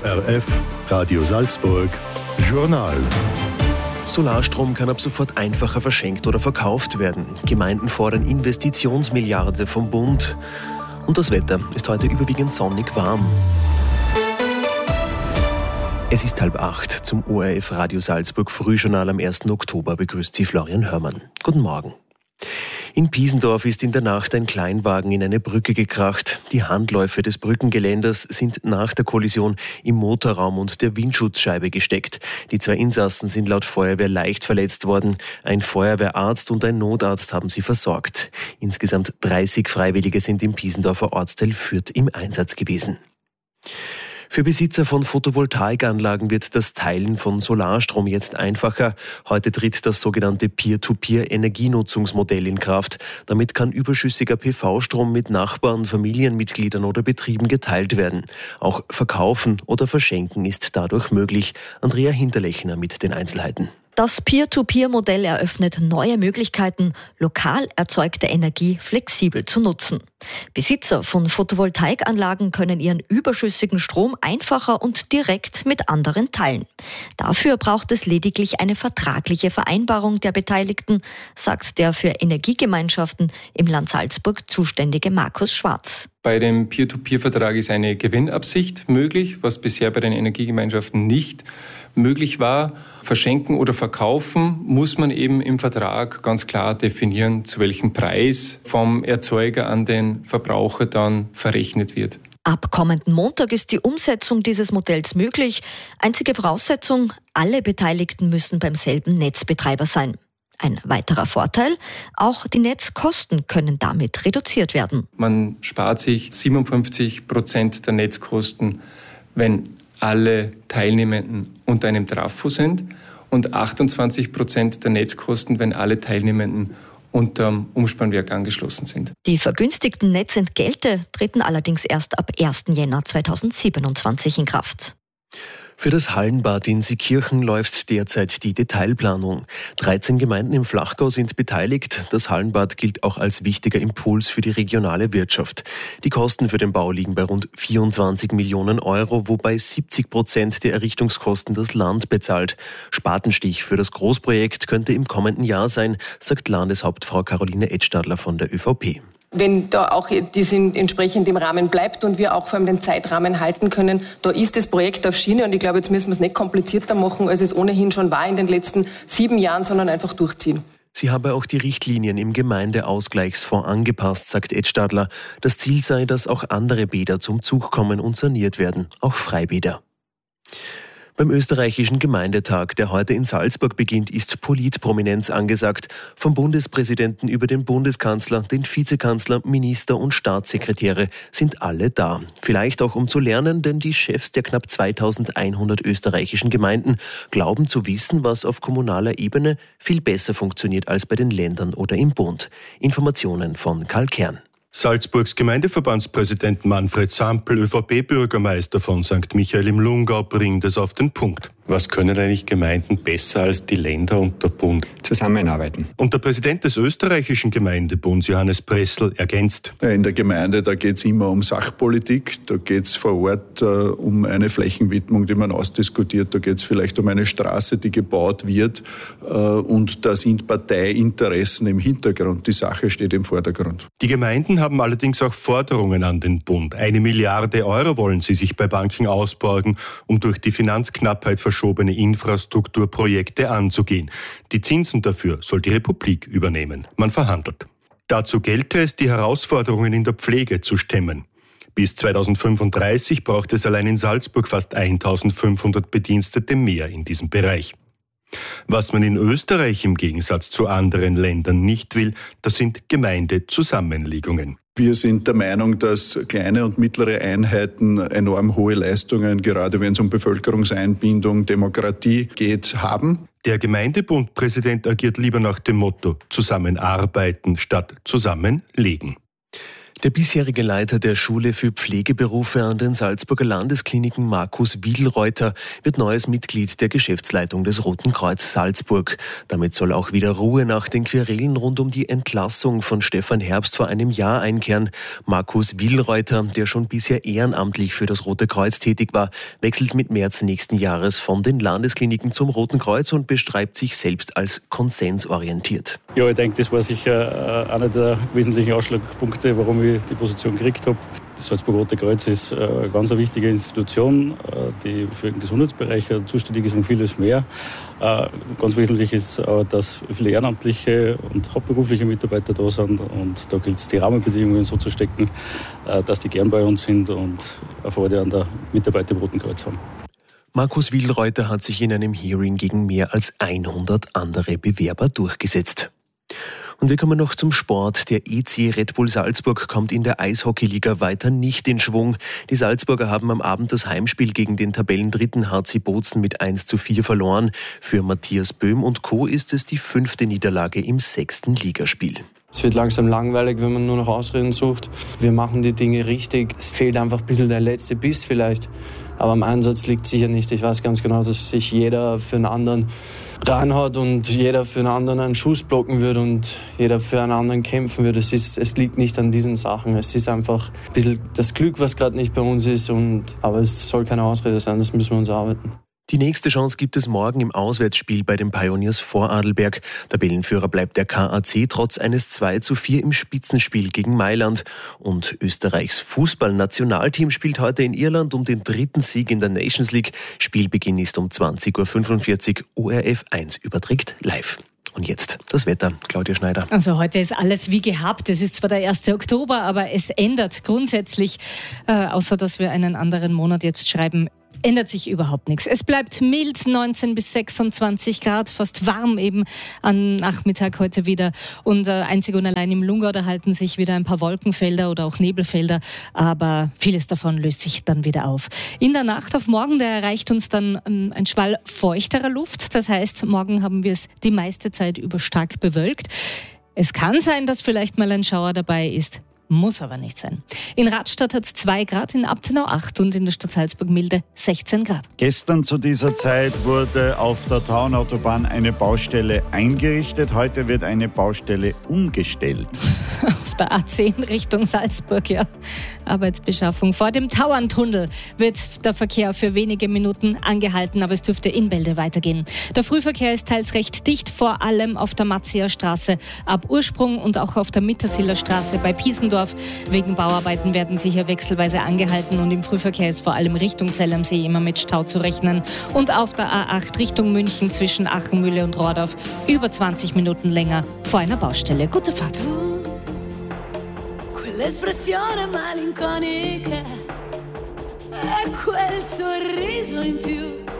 ORF, Radio Salzburg, Journal. Solarstrom kann ab sofort einfacher verschenkt oder verkauft werden. Gemeinden fordern Investitionsmilliarde vom Bund. Und das Wetter ist heute überwiegend sonnig warm. Es ist 7:30 zum ORF Radio Salzburg Frühjournal am 1. Oktober. Begrüßt Sie Florian Hörmann. Guten Morgen. In Piesendorf ist in der Nacht ein Kleinwagen in eine Brücke gekracht. Die Handläufe des Brückengeländers sind nach der Kollision im Motorraum und der Windschutzscheibe gesteckt. Die 2 Insassen sind laut Feuerwehr leicht verletzt worden. Ein Feuerwehrarzt und ein Notarzt haben sie versorgt. Insgesamt 30 Freiwillige sind im Piesendorfer Ortsteil Fürth im Einsatz gewesen. Für Besitzer von Photovoltaikanlagen wird das Teilen von Solarstrom jetzt einfacher. Heute tritt das sogenannte Peer-to-Peer-Energienutzungsmodell in Kraft. Damit kann überschüssiger PV-Strom mit Nachbarn, Familienmitgliedern oder Betrieben geteilt werden. Auch verkaufen oder verschenken ist dadurch möglich. Andrea Hinterlechner mit den Einzelheiten. Das Peer-to-Peer-Modell eröffnet neue Möglichkeiten, lokal erzeugte Energie flexibel zu nutzen. Besitzer von Photovoltaikanlagen können ihren überschüssigen Strom einfacher und direkt mit anderen teilen. Dafür braucht es lediglich eine vertragliche Vereinbarung der Beteiligten, sagt der für Energiegemeinschaften im Land Salzburg zuständige Markus Schwarz. Bei dem Peer-to-Peer-Vertrag ist eine Gewinnabsicht möglich, was bisher bei den Energiegemeinschaften nicht möglich war. Verschenken oder verkaufen muss man eben im Vertrag ganz klar definieren, zu welchem Preis vom Erzeuger an den Verbraucher dann verrechnet wird. Ab kommenden Montag ist die Umsetzung dieses Modells möglich. Einzige Voraussetzung, alle Beteiligten müssen beim selben Netzbetreiber sein. Ein weiterer Vorteil, auch die Netzkosten können damit reduziert werden. Man spart sich 57% der Netzkosten, wenn alle Teilnehmenden unter einem Trafo sind und 28% der Netzkosten, wenn alle Teilnehmenden unterm Umspannwerk angeschlossen sind. Die vergünstigten Netzentgelte treten allerdings erst ab 1. Jänner 2027 in Kraft. Für das Hallenbad in Seekirchen läuft derzeit die Detailplanung. 13 Gemeinden im Flachgau sind beteiligt. Das Hallenbad gilt auch als wichtiger Impuls für die regionale Wirtschaft. Die Kosten für den Bau liegen bei rund 24 Millionen Euro, wobei 70% der Errichtungskosten das Land bezahlt. Spatenstich für das Großprojekt könnte im kommenden Jahr sein, sagt Landeshauptfrau Caroline Edstadler von der ÖVP. Wenn da auch das entsprechend im Rahmen bleibt und wir auch vor allem den Zeitrahmen halten können, da ist das Projekt auf Schiene und ich glaube, jetzt müssen wir es nicht komplizierter machen, als es ohnehin schon war in den letzten 7 Jahren, sondern einfach durchziehen. Sie habe auch die Richtlinien im Gemeindeausgleichsfonds angepasst, sagt Edstadler. Das Ziel sei, dass auch andere Bäder zum Zug kommen und saniert werden, auch Freibäder. Beim österreichischen Gemeindetag, der heute in Salzburg beginnt, ist Politprominenz angesagt. Vom Bundespräsidenten über den Bundeskanzler, den Vizekanzler, Minister und Staatssekretäre sind alle da. Vielleicht auch um zu lernen, denn die Chefs der knapp 2100 österreichischen Gemeinden glauben zu wissen, was auf kommunaler Ebene viel besser funktioniert als bei den Ländern oder im Bund. Informationen von Karl Kern. Salzburgs Gemeindeverbandspräsident Manfred Sampel, ÖVP-Bürgermeister von St. Michael im Lungau, bringt es auf den Punkt. Was können eigentlich Gemeinden besser als die Länder und der Bund? Zusammenarbeiten. Und der Präsident des österreichischen Gemeindebunds, Johannes Pressl, ergänzt. In der Gemeinde, da geht es immer um Sachpolitik, da geht es vor Ort um eine Flächenwidmung, die man ausdiskutiert, da geht es vielleicht um eine Straße, die gebaut wird und da sind Parteiinteressen im Hintergrund, die Sache steht im Vordergrund. Die Gemeinden haben allerdings auch Forderungen an den Bund. 1 Milliarde Euro wollen sie sich bei Banken ausborgen, um durch die Finanzknappheit verschobene Infrastrukturprojekte anzugehen. Die Zinsen dafür soll die Republik übernehmen. Man verhandelt. Dazu gelte es, die Herausforderungen in der Pflege zu stemmen. Bis 2035 braucht es allein in Salzburg fast 1500 Bedienstete mehr in diesem Bereich. Was man in Österreich im Gegensatz zu anderen Ländern nicht will, das sind Gemeindezusammenlegungen. Wir sind der Meinung, dass kleine und mittlere Einheiten enorm hohe Leistungen, gerade wenn es um Bevölkerungseinbindung, Demokratie geht, haben. Der Gemeindebundpräsident agiert lieber nach dem Motto zusammenarbeiten statt zusammenlegen. Der bisherige Leiter der Schule für Pflegeberufe an den Salzburger Landeskliniken, Markus Wiedlreuter, wird neues Mitglied der Geschäftsleitung des Roten Kreuz Salzburg. Damit soll auch wieder Ruhe nach den Querelen rund um die Entlassung von Stefan Herbst vor einem Jahr einkehren. Markus Wiedlreuter, der schon bisher ehrenamtlich für das Rote Kreuz tätig war, wechselt mit März nächsten Jahres von den Landeskliniken zum Roten Kreuz und beschreibt sich selbst als konsensorientiert. Ja, ich denke, das war sicher einer der wesentlichen Ausschlagpunkte, warum ich die Position gekriegt habe. Das Salzburger Rote Kreuz ist eine ganz wichtige Institution, die für den Gesundheitsbereich zuständig ist und vieles mehr. Ganz wesentlich ist, dass viele ehrenamtliche und hauptberufliche Mitarbeiter da sind. Und da gilt es, die Rahmenbedingungen so zu stecken, dass die gern bei uns sind und eine Freude an der Mitarbeit im Roten Kreuz haben. Markus Wiedlreuter hat sich in einem Hearing gegen mehr als 100 andere Bewerber durchgesetzt. Und wir kommen noch zum Sport. Der EC Red Bull Salzburg kommt in der Eishockeyliga weiter nicht in Schwung. Die Salzburger haben am Abend das Heimspiel gegen den Tabellendritten HC Bozen mit 1:4 verloren. Für Matthias Böhm und Co. ist es die 5. Niederlage im 6. Ligaspiel. Es wird langsam langweilig, wenn man nur noch Ausreden sucht. Wir machen die Dinge richtig. Es fehlt einfach ein bisschen der letzte Biss vielleicht. Aber am Einsatz liegt sicher nicht. Ich weiß ganz genau, dass sich jeder für einen anderen reinhaut und jeder für einen anderen einen Schuss blocken wird und jeder für einen anderen kämpfen wird. Es liegt nicht an diesen Sachen. Es ist einfach ein bisschen das Glück, was gerade nicht bei uns ist. Aber es soll keine Ausrede sein, das müssen wir uns arbeiten. Die nächste Chance gibt es morgen im Auswärtsspiel bei den Pioneers Vorarlberg. Tabellenführer bleibt der KAC trotz eines 2:4 im Spitzenspiel gegen Mailand. Und Österreichs Fußballnationalteam spielt heute in Irland um den 3. Sieg in der Nations League. Spielbeginn ist um 20:45 Uhr. ORF 1 überträgt live. Und jetzt das Wetter. Claudia Schneider. Also heute ist alles wie gehabt. Es ist zwar der 1. Oktober, aber es ändert grundsätzlich, außer dass wir einen anderen Monat jetzt schreiben, ändert sich überhaupt nichts. Es bleibt mild, 19 bis 26 Grad, fast warm eben am Nachmittag heute wieder. Und einzig und allein im Lungau, da halten sich wieder ein paar Wolkenfelder oder auch Nebelfelder, aber vieles davon löst sich dann wieder auf. In der Nacht auf morgen, da erreicht uns dann ein Schwall feuchterer Luft. Das heißt, morgen haben wir es die meiste Zeit über stark bewölkt. Es kann sein, dass vielleicht mal ein Schauer dabei ist. Muss aber nicht sein. In Radstadt hat es 2 Grad, in Abtenau 8 und in der Stadt Salzburg milde 16 Grad. Gestern zu dieser Zeit wurde auf der Tauernautobahn eine Baustelle eingerichtet. Heute wird eine Baustelle umgestellt. Auf der A10 Richtung Salzburg, ja. Arbeitsbeschaffung. Vor dem Tauerntunnel wird der Verkehr für wenige Minuten angehalten, aber es dürfte in Bälde weitergehen. Der Frühverkehr ist teils recht dicht, vor allem auf der Matzia Straße ab Ursprung und auch auf der Mittersiller Straße bei Piesendorf. Wegen Bauarbeiten werden sie hier wechselweise angehalten und im Frühverkehr ist vor allem Richtung Zell am See immer mit Stau zu rechnen. Und auf der A8 Richtung München zwischen Achenmühle und Rohrdorf über 20 Minuten länger vor einer Baustelle. Gute Fahrt. Quell'espressione malinconica e quel sorriso in più